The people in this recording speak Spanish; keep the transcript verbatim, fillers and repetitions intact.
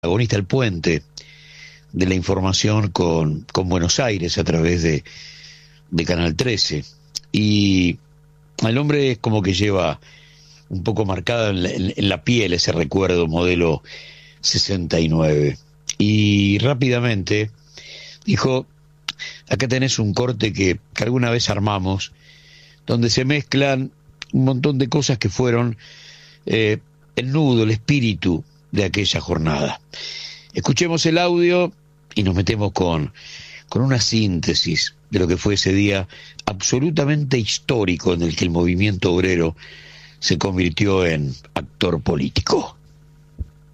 protagonista, el puente de la información con, con Buenos Aires a través de, de Canal trece. Y el hombre es como que lleva un poco marcada en la, en, en la piel ese recuerdo modelo sesenta y nueve. Y rápidamente dijo, acá tenés un corte que, que alguna vez armamos, donde se mezclan un montón de cosas que fueron eh, el nudo, el espíritu de aquella jornada. Escuchemos el audio y nos metemos con, con una síntesis de lo que fue ese día absolutamente histórico en el que el movimiento obrero se convirtió en actor político.